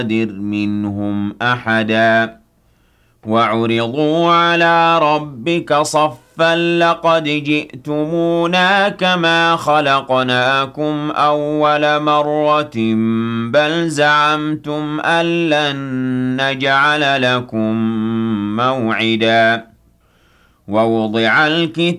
نقدر منهم أحدا وعرضوا على ربك صفا لقد جئتمونا كما خلقناكم أول مرة بل زعمتم أن لن نجعل لكم موعدا ووضع الكتاب